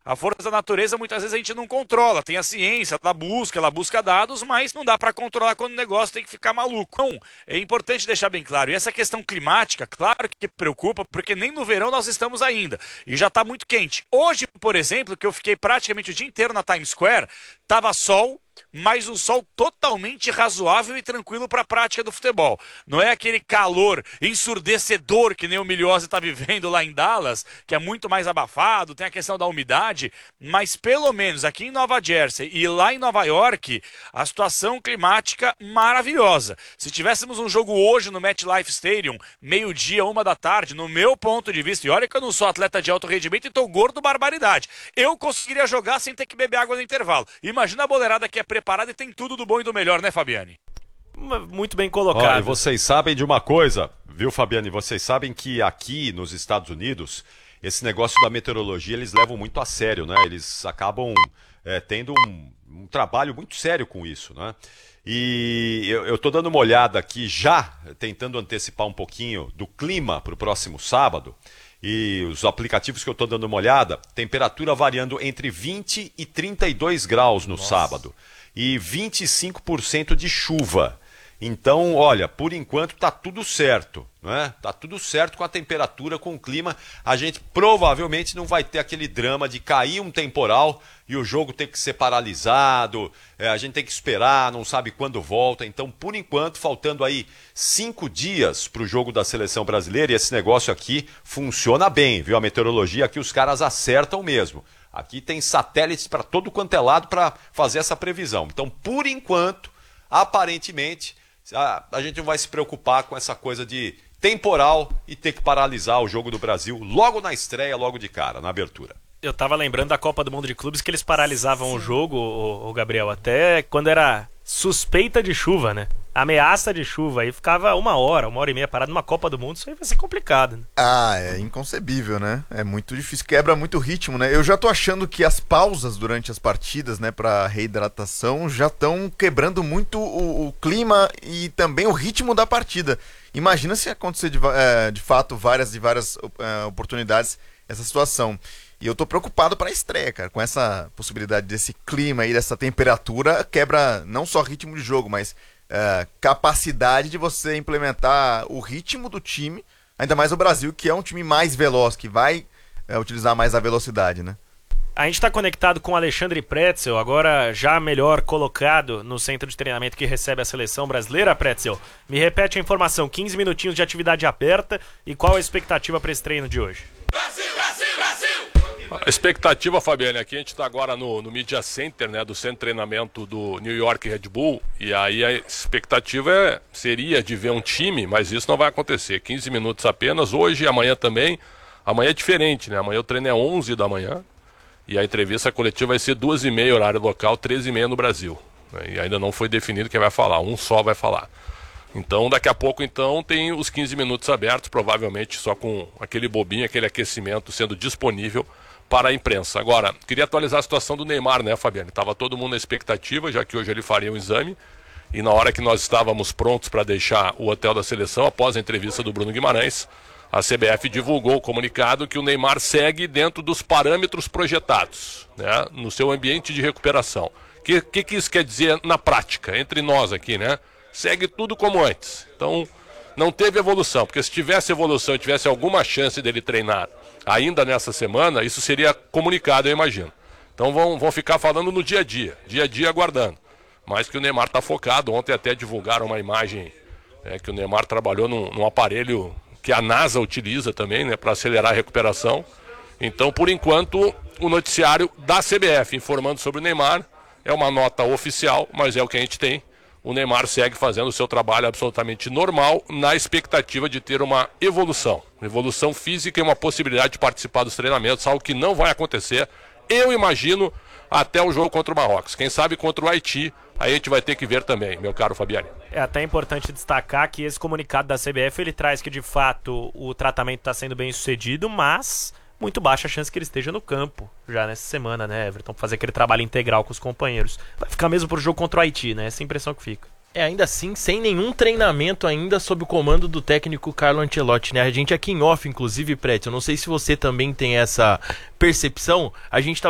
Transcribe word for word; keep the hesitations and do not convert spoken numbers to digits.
A força da natureza muitas vezes a gente não controla, tem a ciência, ela busca, ela busca dados, mas não dá para controlar quando o negócio tem que ficar maluco. Então, é importante deixar bem claro, e essa questão climática, claro que preocupa, porque nem no verão nós estamos ainda, e já está muito quente. Hoje, por exemplo, que eu fiquei praticamente o dia inteiro na Times Square, estava sol, mas um sol totalmente razoável e tranquilo para a prática do futebol. Não é aquele calor ensurdecedor que nem o Milhose está vivendo lá em Dallas, que é muito mais abafado, tem a questão da umidade, mas pelo menos aqui em Nova Jersey e lá em Nova York, a situação climática maravilhosa. Se tivéssemos um jogo hoje no MetLife Stadium, meio-dia, uma da tarde, no meu ponto de vista, e olha que eu não sou atleta de alto rendimento e estou gordo barbaridade, eu conseguiria jogar sem ter que beber água no intervalo. Imagina a boleirada que é preparada e tem tudo do bom e do melhor, né, Fabiane? Muito bem colocado. Olha, vocês sabem de uma coisa, viu, Fabiane? Vocês sabem que aqui nos Estados Unidos, esse negócio da meteorologia, eles levam muito a sério, né? Eles acabam é, tendo um, um trabalho muito sério com isso, né? E eu, eu tô dando uma olhada aqui já, tentando antecipar um pouquinho do clima para o próximo sábado. E os aplicativos que eu estou dando uma olhada, temperatura variando entre vinte e trinta e dois graus no Nossa. sábado. E vinte e cinco por cento de chuva. Então, olha, por enquanto tá tudo certo, né? Tá tudo certo com a temperatura, com o clima. A gente provavelmente não vai ter aquele drama de cair um temporal e o jogo ter que ser paralisado, é, a gente tem que esperar, não sabe quando volta. Então, por enquanto, faltando aí cinco dias para o jogo da seleção brasileira, e esse negócio aqui funciona bem, viu? A meteorologia aqui os caras acertam mesmo. Aqui tem satélites para todo quanto é lado para fazer essa previsão. Então, por enquanto, aparentemente, a, a gente não vai se preocupar com essa coisa de temporal e ter que paralisar o jogo do Brasil logo na estreia, logo de cara, na abertura. Eu tava lembrando da Copa do Mundo de Clubes que eles paralisavam Sim. o jogo, o, o Gabriel, até quando era suspeita de chuva, né? Ameaça de chuva, aí ficava uma hora, uma hora e meia parado numa Copa do Mundo, isso aí vai ser complicado, né? Ah, é inconcebível, né? É muito difícil, quebra muito o ritmo, né? Eu já tô achando que as pausas durante as partidas, né, pra reidratação, já estão quebrando muito o, o clima e também o ritmo da partida. Imagina se acontecer de, é, de fato várias e várias é, oportunidades essa situação. E eu tô preocupado para a estreia, cara, com essa possibilidade desse clima e dessa temperatura, quebra não só ritmo de jogo, mas é, capacidade de você implementar o ritmo do time, ainda mais o Brasil, que é um time mais veloz, que vai é, utilizar mais a velocidade, né? A gente está conectado com o Alexandre Pretzel, agora já melhor colocado no centro de treinamento que recebe a seleção brasileira. Pretzel, me repete a informação, quinze minutinhos de atividade aberta e qual a expectativa para esse treino de hoje? Brasil, Brasil, Brasil! A expectativa, Fabiane, aqui a gente está agora no, no Media Center, né, do centro de treinamento do New York Red Bull, e aí a expectativa é, seria de ver um time, mas isso não vai acontecer, quinze minutos apenas, hoje e amanhã também. Amanhã é diferente, né, amanhã o treino é onze da manhã, e a entrevista coletiva vai ser duas e meia horário local, treze e meia no Brasil, né, e ainda não foi definido quem vai falar, um só vai falar. Então daqui a pouco então tem os quinze minutos abertos, provavelmente só com aquele bobinho, aquele aquecimento sendo disponível para a imprensa. Agora, queria atualizar a situação do Neymar, né, Fabiane? Estava todo mundo na expectativa, já que hoje ele faria um exame, e na hora que nós estávamos prontos para deixar o hotel da seleção, após a entrevista do Bruno Guimarães, a C B F divulgou o comunicado que o Neymar segue dentro dos parâmetros projetados, né, no seu ambiente de recuperação. O que, que, que isso quer dizer na prática, entre nós aqui, né? Segue tudo como antes. Então, não teve evolução, porque se tivesse evolução e tivesse alguma chance dele treinar ainda nessa semana, isso seria comunicado, eu imagino. Então vão, vão ficar falando no dia a dia, dia a dia aguardando. Mas que o Neymar está focado, ontem até divulgaram uma imagem é, que o Neymar trabalhou num, num aparelho que a NASA utiliza também, né, para acelerar a recuperação. Então, por enquanto, o noticiário da C B F informando sobre o Neymar é uma nota oficial, mas é o que a gente tem. O Neymar segue fazendo o seu trabalho absolutamente normal, na expectativa de ter uma evolução. Evolução física e uma possibilidade de participar dos treinamentos, algo que não vai acontecer, eu imagino, até o jogo contra o Marrocos. Quem sabe contra o Haiti, aí a gente vai ter que ver também, meu caro Fabiani. É até importante destacar que esse comunicado da C B F, ele traz que de fato o tratamento está sendo bem sucedido, mas muito baixa a chance que ele esteja no campo já nessa semana, né, Everton? Fazer aquele trabalho integral com os companheiros. Vai ficar mesmo pro jogo contra o Haiti, né? Essa é a impressão que fica. É, ainda assim, sem nenhum treinamento ainda sob o comando do técnico Carlo Ancelotti, né? A gente aqui em off, inclusive, Prete, eu não sei se você também tem essa percepção, a gente tá